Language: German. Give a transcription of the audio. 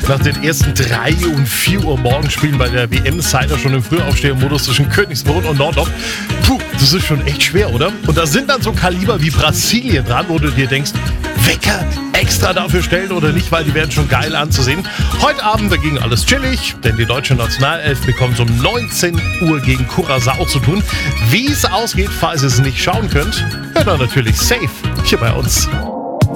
Nach den ersten 3 und 4 Uhr morgens spielen bei der WM seid ihr schon im Frühaufstehermodus zwischen Königsbrunn und Nordorf. Puh, das ist schon echt schwer, oder? Und da sind dann so Kaliber wie Brasilien dran, wo du dir denkst, Wecker extra dafür stellen oder nicht, weil die werden schon geil anzusehen. Heute Abend dagegen alles chillig, denn die deutsche Nationalelf bekommt um 19 Uhr gegen Curaçao zu tun. Wie es ausgeht, falls ihr es nicht schauen könnt, hört ihr natürlich safe hier bei uns.